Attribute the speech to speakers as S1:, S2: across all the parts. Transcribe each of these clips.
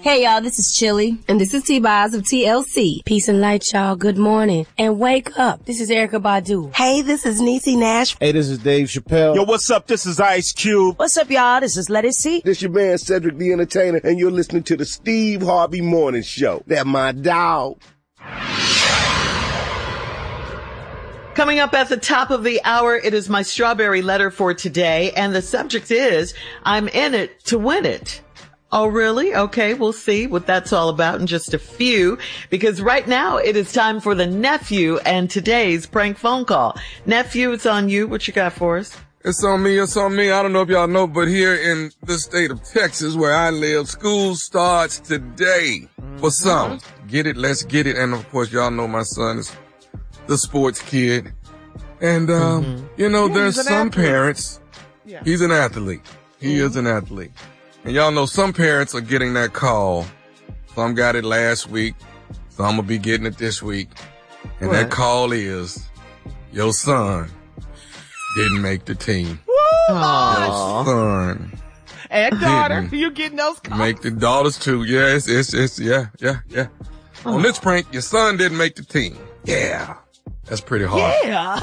S1: Hey, y'all, this is Chili.
S2: And this is T-Boz of TLC. Peace and light, y'all. Good morning. And wake up. This is Erykah Badu.
S3: Hey, this is Niecy Nash.
S4: Hey, this is Dave Chappelle.
S5: Yo, what's up? This is Ice Cube.
S1: What's up, y'all? This is Let It See.
S6: This your man, Cedric the Entertainer, and you're listening to the Steve Harvey Morning Show. That my dog.
S7: Coming up at the top of the hour, it is my strawberry letter for today, and the subject is, I'm in it to win it. Oh, really? Okay, we'll see what that's all about in just a few, because right now it is time for the nephew and today's prank phone call. Nephew, it's on you. What you got for us?
S8: It's on me. I don't know if y'all know, but here in the state of Texas where I live, school starts today for some. Get it, let's get it. And of course, y'all know my son is the sports kid. And, there's some parents. Yeah. He's an athlete. He is an athlete. And y'all know some parents are getting that call. Some got it last week. Some will be getting it this week. And that call is, your son didn't make the team.
S7: Woo!
S8: Your son.
S9: And daughter, you getting those calls?
S8: Make the daughters too. Yeah, yeah. On this prank, your son didn't make the team. Yeah. That's pretty hard.
S9: Yeah.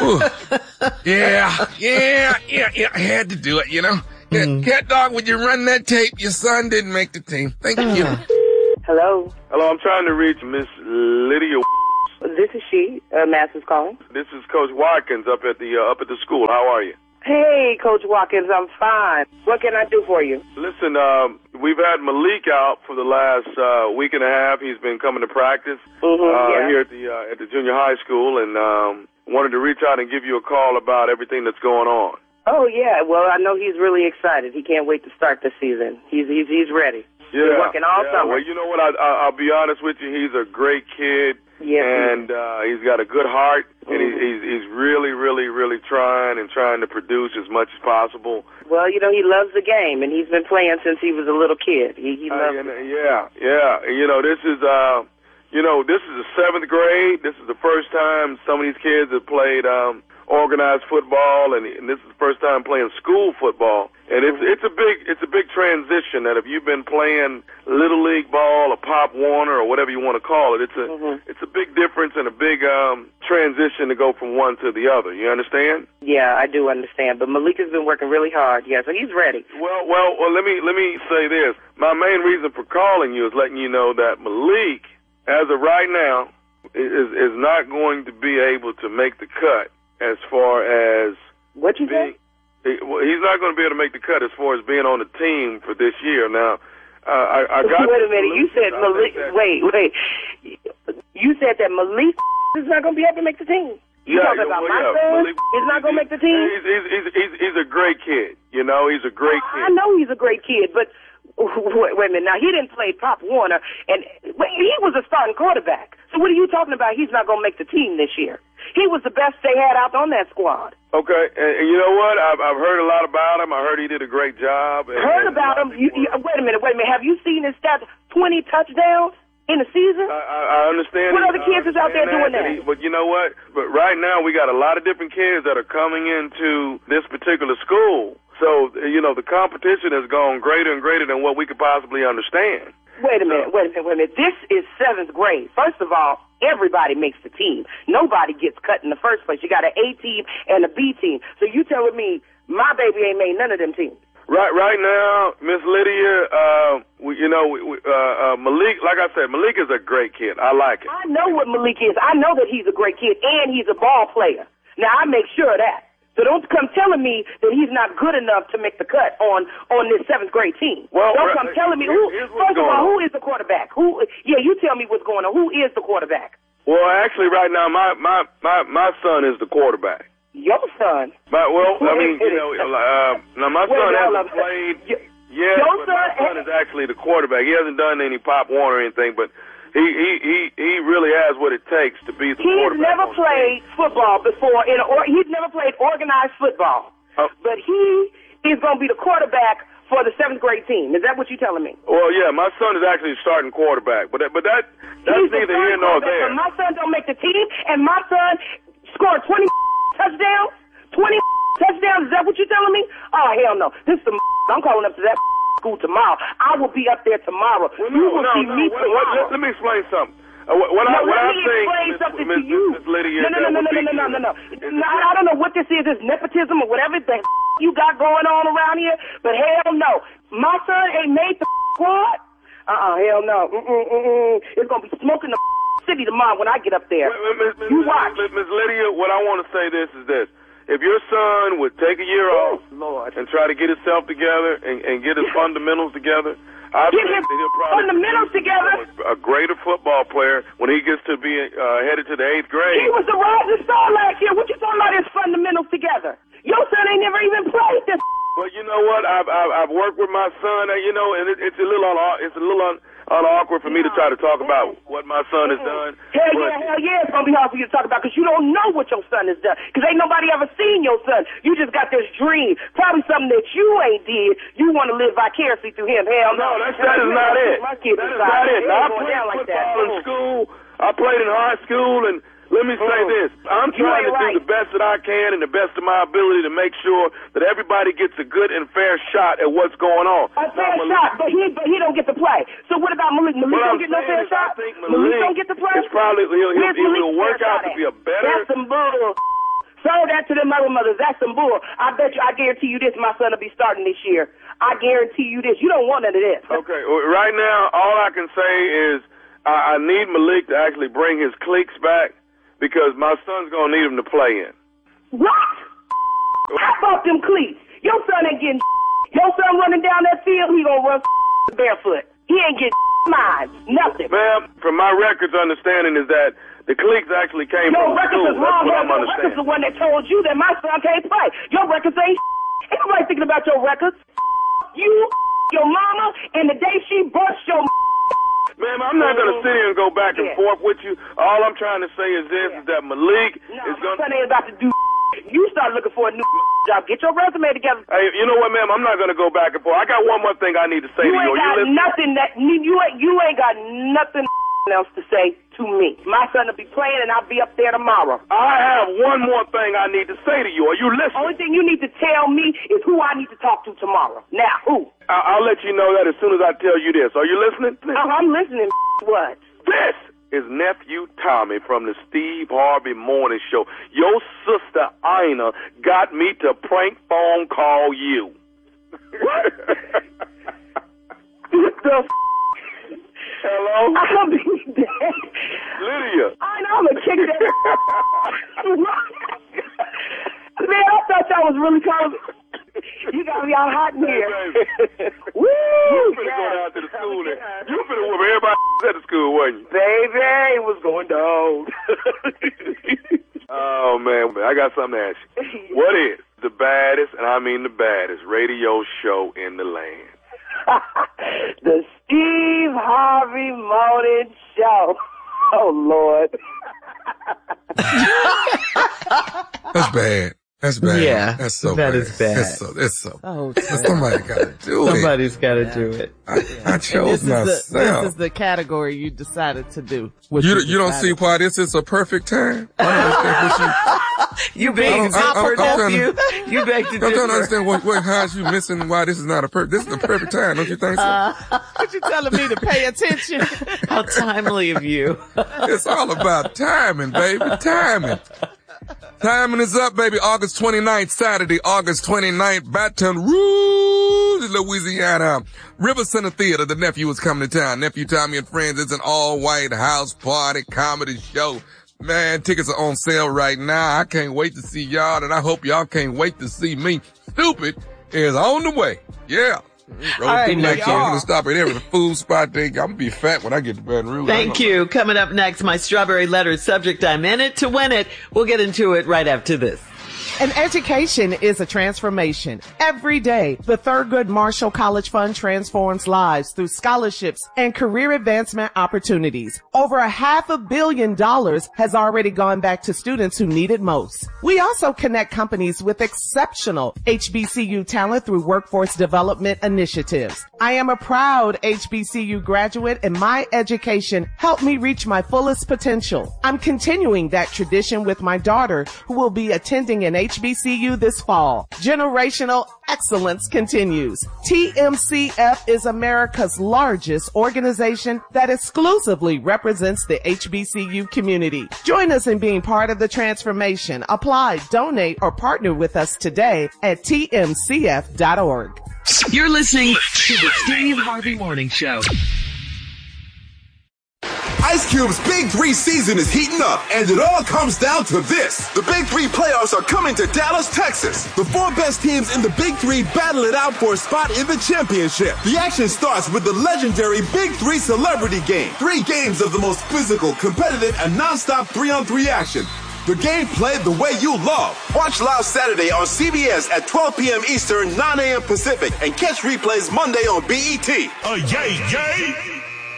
S8: Yeah. I had to do it, you know. Cat Dog, would you run that tape? Your son didn't make the team. Thank you.
S10: Hello.
S11: Hello, I'm trying to reach Miss Lydia.
S10: This is she. Master's calling.
S11: This is Coach Watkins up at the school. How are you?
S10: Hey, Coach Watkins, I'm fine. What can I do for you?
S11: Listen, we've had Malik out for the last week and a half. He's been coming to practice here at the junior high school, and wanted to reach out and give you a call about everything that's going on.
S10: Oh yeah, well I know he's really excited. He can't wait to start the season. He's ready.
S11: Yeah,
S10: he's working all summer.
S11: Well, you know what? I'll be honest with you. He's a great kid.
S10: Yes,
S11: and he's got a good heart, and he's really trying to produce as much as possible.
S10: Well, you know, he loves the game, and he's been playing since he was a little kid. He loves it.
S11: Yeah. You know, this is the 7th grade. This is the first time some of these kids have played organized football, and this is the first time playing school football. And it's a big transition. That if you've been playing little league ball or Pop Warner or whatever you want to call it, it's a big difference and a big transition to go from one to the other. You understand?
S10: Yeah, I do understand. But Malik has been working really hard. Yeah, so he's ready.
S11: Well, let me say this. My main reason for calling you is letting you know that Malik, as of right now, is not going to be able to make the cut. As far as
S10: what you say?
S11: He's not going to be able to make the cut as far as being on the team for this year. Now, I got.
S10: Wait a minute. You said Malik. Wait. You said that Malik is not going to be able to make the team. You talking about my son? He's not going to make the team.
S11: He's a great kid. You know, he's a great kid.
S10: I know he's a great kid, but wait a minute. Now he didn't play Pop Warner, and he was a starting quarterback. So what are you talking about? He's not going to make the team this year. He was the best they had out on that squad.
S11: Okay, and you know what? I've heard a lot about him. I heard he did a great job.
S10: Heard about him? Wait a minute. Have you seen his stats? 20 touchdowns in the season?
S11: I understand.
S10: What other kids is out there doing that?
S11: But you know what? But right now we got a lot of different kids that are coming into this particular school. So, you know, the competition has gone greater and greater than what we could possibly understand.
S10: Wait a minute. This is 7th grade. First of all, everybody makes the team. Nobody gets cut in the first place. You got an A team and a B team. So you telling me my baby ain't made none of them teams?
S11: Right now, Miss Lydia, Malik, like I said, Malik is a great kid. I like it.
S10: I know what Malik is. I know that he's a great kid, and he's a ball player. Now, I make sure of that. So don't come telling me that he's not good enough to make the cut on this 7th grade team.
S11: Well,
S10: don't come telling me first of all, who is the quarterback? You tell me what's going on. Who is the quarterback?
S11: Well, actually, right now, my son is the quarterback.
S10: Your son?
S11: Now my son hasn't played. My son is actually the quarterback. He hasn't done any Pop Warner or anything, but he really has what it takes to be the quarterback.
S10: He's never played football before. He's never played organized football. But he is going to be the quarterback for the 7th grade team. Is that what you're telling me?
S11: Well, yeah, my son is actually starting quarterback, but that's neither here nor there.
S10: But my son don't make the team, and my son scored 20 touchdowns. 20 touchdowns. Is that what you're telling me? Oh, hell no. This is I'm calling up to that school tomorrow. I will be up there tomorrow.
S11: Well,
S10: you will see me tomorrow.
S11: Let me explain something. What I think,
S10: something
S11: Miss
S10: to you.
S11: Lydia,
S10: No. I don't know what this is. It's nepotism or whatever the you got going on around here. But hell no, my son ain't made the squad. Hell no. It's gonna be smoking the city tomorrow when I get up there. You watch.
S11: Miss Lydia, what I want to say is this. If your son would take a year off and try to get himself together and get his fundamentals together, I think that he'll probably
S10: fundamentals together.
S11: A greater football player when he gets to be headed to the 8th grade.
S10: He was the rising star last year. What you talking about his fundamentals together? Your son ain't never even played this.
S11: Well, you know what? I've worked with my son, and it's a little awkward for me to try to talk about what my son has done.
S10: Hell yeah, it's going to be hard for you to talk about because you don't know what your son has done. Because ain't nobody ever seen your son. You just got this dream. Probably something that you ain't did. You want to live vicariously through him. Hell no.
S11: That is not it. That is not it. I played football in school. I played in high school, and let me say this. I'm trying to do the best that I can and the best of my ability to make sure that everybody gets a good and fair shot at what's going on.
S10: A fair shot, but he don't get to play. So what about Malik? Malik don't get no fair shot? Malik don't get to play?
S11: It's probably, he'll work out to be a better...
S10: That's some bull. Show that to them other mothers. That's some bull. I guarantee you this, my son will be starting this year. I guarantee you this. You don't want none of this.
S11: Okay, well, right now, all I can say is I need Malik to actually bring his cleats back, because my son's going to need him to play in.
S10: What? How about them cleats? Your son ain't getting Your son running down that field, he going to run barefoot. He ain't getting mine. Nothing.
S11: Ma'am, from my records understanding is that the cleats actually came from school. That's what I'm understanding. Your records is the one that told you that my son can't play. Your records ain't Ain't nobody thinking about your records. You, your mama, and the day she bust your Ma'am, I'm not going to sit here and go back and forth with you. All I'm trying to say is this, is that Malik is going to...
S10: my son ain't about to do You start looking for a new job. Get your resume together.
S11: Hey, you know what, ma'am? I'm not going to go back and forth. I got one more thing I need to say to you.
S10: You ain't got nothing else to say to me. My son will be playing, and I'll be up there tomorrow.
S11: I have one more thing I need to say to you. Are you listening?
S10: Only thing you need to tell me is who I need to talk to tomorrow. Now, who?
S11: I'll let you know that as soon as I tell you this. Are you listening?
S10: I'm listening. What?
S11: This is Nephew Tommy from the Steve Harvey Morning Show. Your sister Ina got me to prank phone call you.
S10: What?
S11: Hello?
S10: I'll be dead.
S11: Lydia.
S10: I'm going to kick that. Man, I thought y'all was really calling. You got me out hot in here.
S11: Hey,
S10: Woo!
S11: You finna go down to the school and you finna whoop everybody at the school, wasn't you?
S10: Baby, it was going down.
S11: Oh, man, I got something to ask you. What is the baddest, and I mean the baddest, radio show in the land?
S10: The Steve Harvey Morning Show. Oh, Lord.
S8: That's bad. That's bad.
S7: Yeah,
S8: that's so
S7: that
S8: bad.
S7: Is bad.
S8: It's so.
S9: Oh,
S8: somebody got to do it.
S7: Somebody's got to do it.
S8: I chose myself.
S9: This is the category you decided to do.
S8: You don't see why this is a perfect time? I don't understand what
S7: you beg to You beg to differ.
S8: I'm trying to understand how's you missing why this is not a perfect. This is the perfect time, don't you think so?
S9: What you telling me to pay attention?
S7: How timely of you.
S8: It's all about timing, baby. Timing. Timing is up, baby. August 29th, Saturday, August 29th, Baton Rouge, Louisiana. River Center Theater. The nephew is coming to town. Nephew Tommy and Friends. It's an all-white house party comedy show. Man, tickets are on sale right now. I can't wait to see y'all, and I hope y'all can't wait to see me. Stupid is on the way. Yeah. I'm gonna stop at every food spot. I'm gonna be fat when I get to Baton Rouge.
S7: Thank you. Coming up next, my strawberry letter subject. I'm in it to win it. We'll get into it right after this.
S9: An education is a transformation. Every day, the Thurgood Marshall College Fund transforms lives through scholarships and career advancement opportunities. Over $500 million has already gone back to students who need it most. We also connect companies with exceptional HBCU talent through workforce development initiatives. I am a proud HBCU graduate, and my education helped me reach my fullest potential. I'm continuing that tradition with my daughter, who will be attending an HBCU this fall. Generational excellence continues. TMCF is America's largest organization that exclusively represents the HBCU community. Join us in being part of the transformation. Apply, donate, or partner with us today at tmcf.org.
S3: You're listening to the Steve Harvey Morning Show.
S4: Ice Cube's Big 3 season is heating up, and it all comes down to this. The Big 3 playoffs are coming to Dallas, Texas. The 4 best teams in the Big 3 battle it out for a spot in the championship. The action starts with the legendary Big 3 Celebrity Game. 3 games of the most physical, competitive, and non-stop 3-on-3 action. The game played the way you love. Watch live Saturday on CBS at 12 p.m. Eastern, 9 a.m. Pacific, and catch replays Monday on BET.
S5: Yay!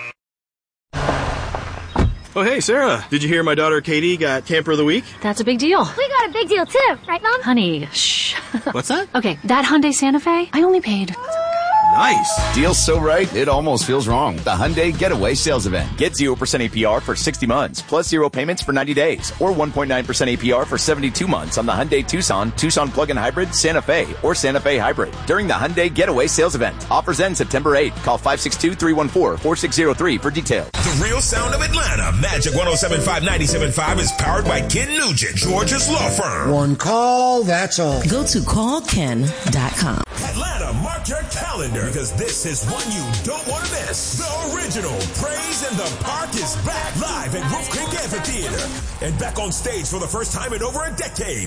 S12: Oh, hey, Sarah. Did you hear my daughter Katie got Camper of the Week?
S13: That's a big deal.
S14: We got a big deal, too. Right, Mom?
S13: Honey, shh.
S12: What's that?
S13: Okay, that Hyundai Santa Fe, I only paid...
S12: Nice.
S15: Deal's so right, it almost feels wrong. The Hyundai Getaway Sales Event. Get 0% APR for 60 months, plus 0 payments for 90 days, or 1.9% APR for 72 months on the Hyundai Tucson, Tucson Plug-in Hybrid, Santa Fe, or Santa Fe Hybrid during the Hyundai Getaway Sales Event. Offers end September 8th. Call 562-314-4603 for details.
S16: The real sound of Atlanta. Magic 107.5, 97.5 is powered by Ken Nugent, George's law firm.
S17: One call, that's all.
S18: Go to callken.com.
S16: Atlanta, mark your calendar, because this is one you don't want to miss. The original Praise in the Park is back live at Wolf Creek Amphitheater and back on stage for the first time in over a decade.